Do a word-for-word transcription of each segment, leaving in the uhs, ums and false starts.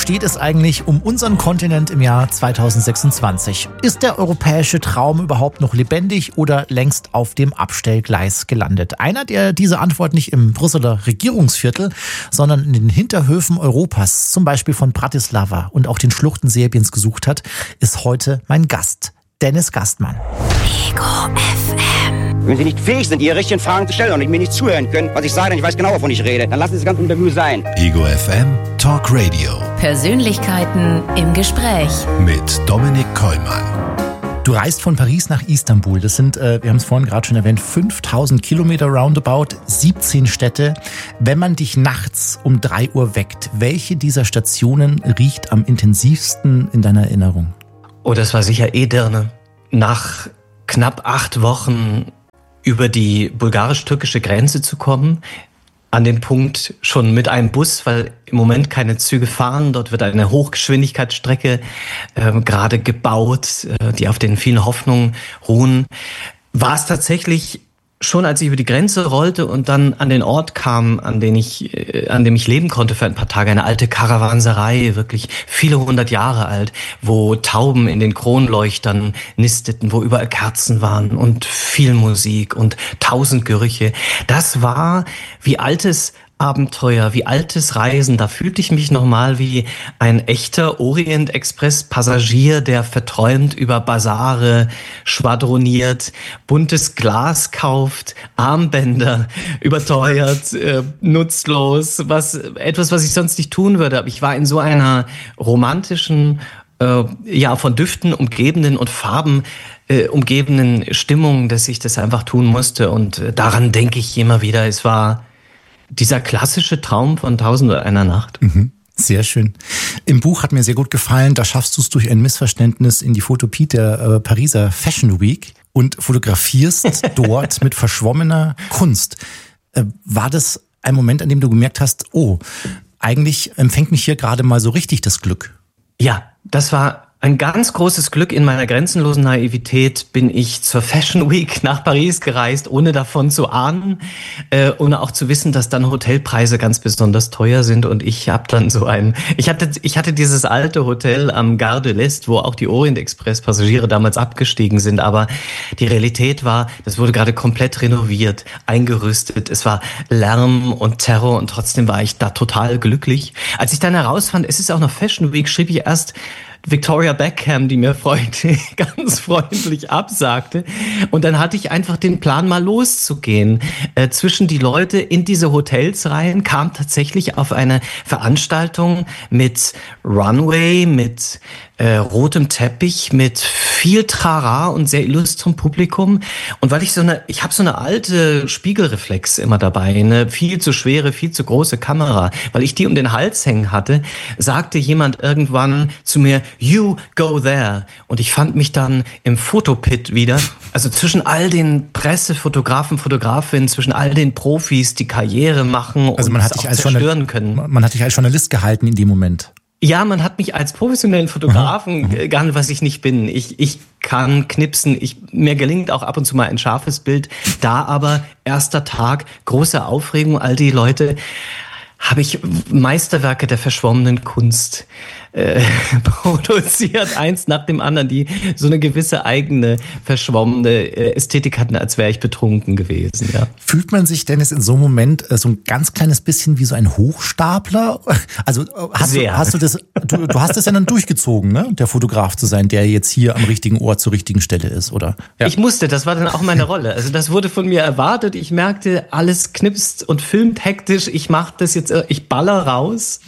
steht es eigentlich um unseren Kontinent im Jahr zweitausendsechsundzwanzig? Ist der europäische Traum überhaupt noch lebendig oder längst auf dem Abstellgleis gelandet? Einer, der diese Antwort nicht im Brüsseler Regierungsviertel, sondern in den Hinterhöfen Europas, zum Beispiel von Bratislava und auch den Schluchten Serbiens gesucht hat, ist heute mein Gast, Dennis Gastmann. Ego F M. Wenn Sie nicht fähig sind, Ihre richtigen Fragen zu stellen und mir nicht zuhören können, was ich sage, denn ich weiß genau, wovon ich rede, dann lassen Sie das ganze Interview sein. Ego F M Talk Radio. Persönlichkeiten im Gespräch. Mit Dominik Kollmann. Du reist von Paris nach Istanbul. Das sind, äh, wir haben es vorhin gerade schon erwähnt, fünftausend Kilometer roundabout, siebzehn Städte. Wenn man dich nachts um drei Uhr weckt, welche dieser Stationen riecht am intensivsten in deiner Erinnerung? Oh, das war sicher Edirne. Nach knapp acht Wochen über die bulgarisch-türkische Grenze zu kommen, an den Punkt schon mit einem Bus, weil im Moment keine Züge fahren. Dort wird eine Hochgeschwindigkeitsstrecke äh, gerade gebaut, äh, die auf den vielen Hoffnungen ruhen. War es tatsächlich schon, als ich über die Grenze rollte und dann an den Ort kam, an den ich, äh, an dem ich leben konnte für ein paar Tage, eine alte Karawanserei, wirklich viele hundert Jahre alt, wo Tauben in den Kronleuchtern nisteten, wo überall Kerzen waren und viel Musik und tausend Gerüche. Das war wie altes Abenteuer, wie altes Reisen. Da fühlte ich mich nochmal wie ein echter Orient-Express-Passagier, der verträumt über Basare schwadroniert, buntes Glas kauft, Armbänder überteuert, äh, nutzlos, was etwas, was ich sonst nicht tun würde. Aber ich war in so einer romantischen, äh, ja, von Düften umgebenen und Farben äh, umgebenen Stimmung, dass ich das einfach tun musste. Und äh, daran denke ich immer wieder. Es war dieser klassische Traum von Tausend und einer Nacht. Mhm. Sehr schön. Im Buch hat mir sehr gut gefallen, da schaffst du es durch ein Missverständnis in die Photopie der äh, Pariser Fashion Week und fotografierst dort mit verschwommener Kunst. Äh, war das ein Moment, an dem du gemerkt hast, oh, eigentlich empfängt mich hier gerade mal so richtig das Glück? Ja, das war ein ganz großes Glück. In meiner grenzenlosen Naivität bin ich zur Fashion Week nach Paris gereist, ohne davon zu ahnen, äh, ohne auch zu wissen, dass dann Hotelpreise ganz besonders teuer sind. Und ich habe dann so ein, ich hatte, ich hatte dieses alte Hotel am Gare de l'Est, wo auch die Orient-Express-Passagiere damals abgestiegen sind. Aber die Realität war, das wurde gerade komplett renoviert, eingerüstet. Es war Lärm und Terror und trotzdem war ich da total glücklich. Als ich dann herausfand, es ist auch noch Fashion Week, schrieb ich erst Victoria Beckham, die mir freundlich, ganz freundlich absagte. Und dann hatte ich einfach den Plan, mal loszugehen. Äh, zwischen die Leute in diese Hotels rein, kam tatsächlich auf eine Veranstaltung mit Runway, mit äh, rotem Teppich, mit viel Trara und sehr illustrem Publikum. Und weil ich so eine, ich habe so eine alte Spiegelreflex immer dabei, eine viel zu schwere, viel zu große Kamera, weil ich die um den Hals hängen hatte, sagte jemand irgendwann zu mir, "You go there." Und ich fand mich dann im Fotopit wieder, also zwischen all den Pressefotografen, Fotografinnen, zwischen all den Profis, die Karriere machen also man und hat es dich auch als zerstören Journal- können. Man hat dich als Journalist gehalten in dem Moment. Ja, man hat mich als professionellen Fotografen Mhm. gehandelt, was ich nicht bin. Ich, ich kann knipsen, ich, mir gelingt auch ab und zu mal ein scharfes Bild. Da aber erster Tag, große Aufregung, all die Leute, habe ich Meisterwerke der verschwommenen Kunst äh, produziert, eins nach dem anderen, die so eine gewisse eigene verschwommene äh, Ästhetik hatten, als wäre ich betrunken gewesen. Ja. Fühlt man sich, Dennis, in so einem Moment äh, so ein ganz kleines bisschen wie so ein Hochstapler? Also äh, hast, du, hast du das, du, du hast das ja dann durchgezogen, ne? Der Fotograf zu sein, der jetzt hier am richtigen Ort zur richtigen Stelle ist, oder? Ja. Ich musste, das war dann auch meine Rolle. Also das wurde von mir erwartet. Ich merkte, alles knipst und filmt hektisch. Ich mache das jetzt, ich baller raus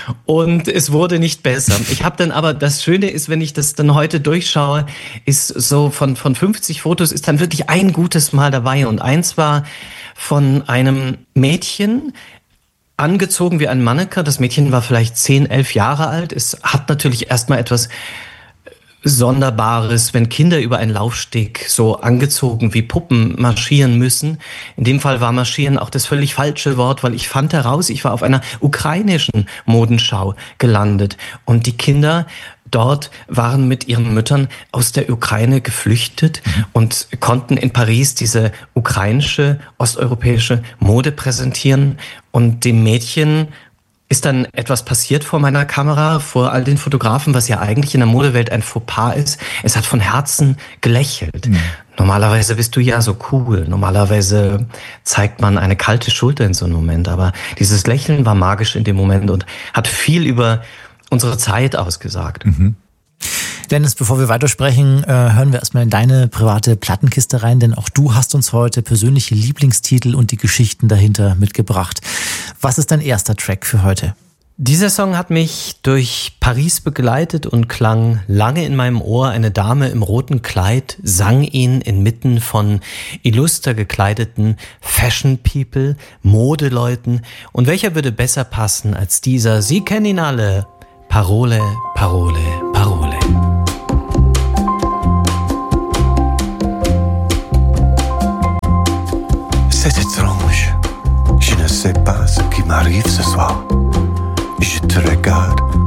und es wurde nicht besser. Ich habe dann aber, das Schöne ist, wenn ich das dann heute durchschaue, ist so von, von fünfzig Fotos ist dann wirklich ein gutes Mal dabei. Und eins war von einem Mädchen, angezogen wie ein Mannequin. Das Mädchen war vielleicht zehn, elf Jahre alt. Es hat natürlich erstmal etwas Sonderbares, wenn Kinder über einen Laufsteg so angezogen wie Puppen marschieren müssen. In dem Fall war marschieren auch das völlig falsche Wort, weil ich fand heraus, ich war auf einer ukrainischen Modenschau gelandet und die Kinder dort waren mit ihren Müttern aus der Ukraine geflüchtet und konnten in Paris diese ukrainische, osteuropäische Mode präsentieren und dem Mädchen ist dann etwas passiert vor meiner Kamera, vor all den Fotografen, was ja eigentlich in der Modewelt ein Fauxpas ist. Es hat von Herzen gelächelt. Mhm. Normalerweise bist du ja so cool. Normalerweise zeigt man eine kalte Schulter in so einem Moment. Aber dieses Lächeln war magisch in dem Moment und hat viel über unsere Zeit ausgesagt. Mhm. Dennis, bevor wir weitersprechen, hören wir erstmal in deine private Plattenkiste rein, denn auch du hast uns heute persönliche Lieblingstitel und die Geschichten dahinter mitgebracht. Was ist dein erster Track für heute? Dieser Song hat mich durch Paris begleitet und klang lange in meinem Ohr. Eine Dame im roten Kleid sang ihn inmitten von illuster gekleideten Fashion People, Modeleuten. Und welcher würde besser passen als dieser? Sie kennen ihn alle. Parole, Parole, Parole. C'est étrange, je ne sais pas ce qui m'arrive ce soir. Je te regarde